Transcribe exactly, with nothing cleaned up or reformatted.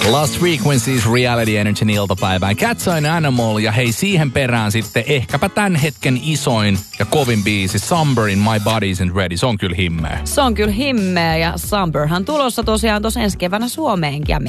Lost Frequencies Reality Energy iltapäivään. Cats and Animal ja hei siihen perään sitten ehkäpä tämän hetken isoin ja kovin biisi Somber in My Body Isn't Ready. Se on kyllä himmeä. Se on kyllä himmeä ja Somberhan tulossa tosiaan tuossa ensi keväänä Suomeenkin ja me